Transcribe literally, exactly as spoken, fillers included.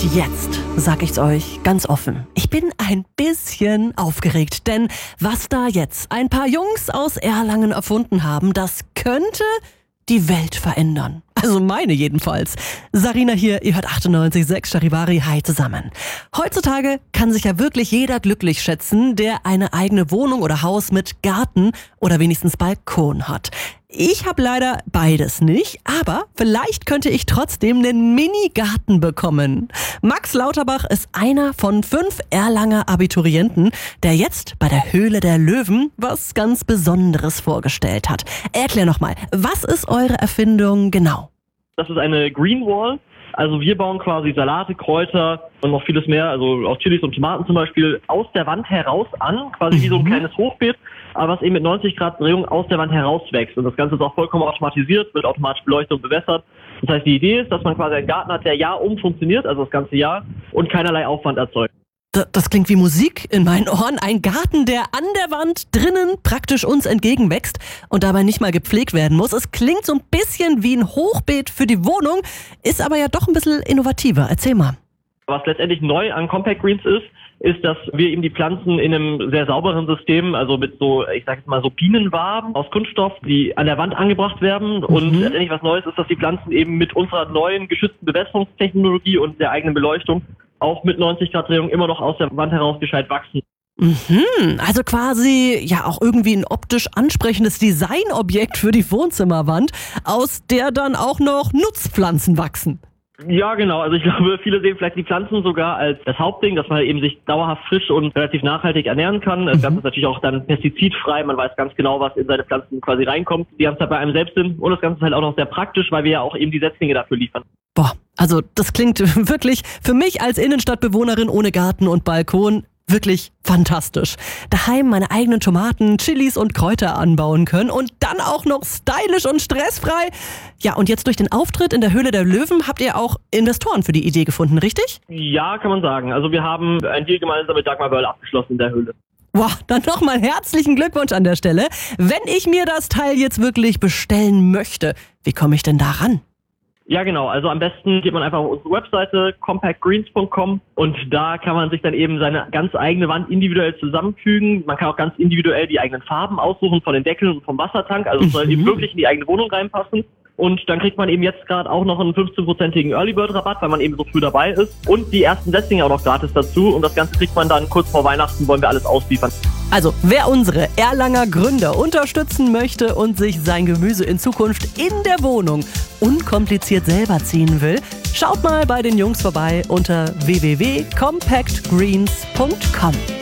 jetzt sag ich's euch ganz offen. Ich bin ein bisschen aufgeregt, denn was da jetzt ein paar Jungs aus Erlangen erfunden haben, das könnte die Welt verändern. Also meine jedenfalls. Sarina hier, ihr hört achtundneunzig Komma sechs Charivari, hi zusammen. Heutzutage kann sich ja wirklich jeder glücklich schätzen, der eine eigene Wohnung oder Haus mit Garten oder wenigstens Balkon hat. Ich habe leider beides nicht, aber vielleicht könnte ich trotzdem einen Mini-Garten bekommen. Max Lauterbach ist einer von fünf Erlanger Abiturienten, der jetzt bei der Höhle der Löwen was ganz Besonderes vorgestellt hat. Erklär nochmal, was ist eure Erfindung genau? Das ist eine Green Wall. Also wir bauen quasi Salate, Kräuter und noch vieles mehr, also auch Chilis und Tomaten zum Beispiel, aus der Wand heraus an, quasi wie so ein kleines Hochbeet, aber was eben mit neunzig Grad Drehung aus der Wand herauswächst. Und das Ganze ist auch vollkommen automatisiert, wird automatisch beleuchtet und bewässert. Das heißt, die Idee ist, dass man quasi einen Garten hat, der Jahr um funktioniert, also das ganze Jahr, und keinerlei Aufwand erzeugt. Das klingt wie Musik in meinen Ohren. Ein Garten, der an der Wand drinnen praktisch uns entgegenwächst und dabei nicht mal gepflegt werden muss. Es klingt so ein bisschen wie ein Hochbeet für die Wohnung, ist aber ja doch ein bisschen innovativer. Erzähl mal. Was letztendlich neu an Compact Greens ist, ist, dass wir eben die Pflanzen in einem sehr sauberen System, also mit so, ich sag jetzt mal so Bienenwaben aus Kunststoff, die an der Wand angebracht werden. Mhm. Und letztendlich was Neues ist, dass die Pflanzen eben mit unserer neuen geschützten Bewässerungstechnologie und der eigenen Beleuchtung auch mit neunzig Grad Drehung immer noch aus der Wand heraus gescheit wachsen. Mhm, also quasi ja auch irgendwie ein optisch ansprechendes Designobjekt für die Wohnzimmerwand, aus der dann auch noch Nutzpflanzen wachsen. Ja, genau. Also ich glaube, viele sehen vielleicht die Pflanzen sogar als das Hauptding, dass man eben sich dauerhaft frisch und relativ nachhaltig ernähren kann. Das Ganze ist natürlich auch dann pestizidfrei. Man weiß ganz genau, was in seine Pflanzen quasi reinkommt. Die haben es halt bei einem selbst hin. Und das Ganze ist halt auch noch sehr praktisch, weil wir ja auch eben die Setzlinge dafür liefern. Boah, also das klingt wirklich für mich als Innenstadtbewohnerin ohne Garten und Balkon wirklich fantastisch. Daheim meine eigenen Tomaten, Chilis und Kräuter anbauen können und dann auch noch stylisch und stressfrei. Ja, und jetzt durch den Auftritt in der Höhle der Löwen habt ihr auch Investoren für die Idee gefunden, richtig? Ja, kann man sagen. Also wir haben ein Deal gemeinsam mit Dagmar Böll abgeschlossen in der Höhle. Wow, dann nochmal herzlichen Glückwunsch an der Stelle. Wenn ich mir das Teil jetzt wirklich bestellen möchte, wie komme ich denn da ran? Ja, genau. Also am besten geht man einfach auf unsere Webseite compact greens punkt com und da kann man sich dann eben seine ganz eigene Wand individuell zusammenfügen. Man kann auch ganz individuell die eigenen Farben aussuchen von den Deckeln und vom Wassertank. Also es soll eben wirklich in die eigene Wohnung reinpassen. Und dann kriegt man eben jetzt gerade auch noch einen fünfzehn-prozentigen Early Bird Rabatt, weil man eben so früh dabei ist. Und die ersten Setzlinge auch noch gratis dazu. Und das Ganze kriegt man dann kurz vor Weihnachten, wollen wir alles ausliefern. Also, wer unsere Erlanger Gründer unterstützen möchte und sich sein Gemüse in Zukunft in der Wohnung unkompliziert selber ziehen will, schaut mal bei den Jungs vorbei unter w w w punkt compact greens punkt com.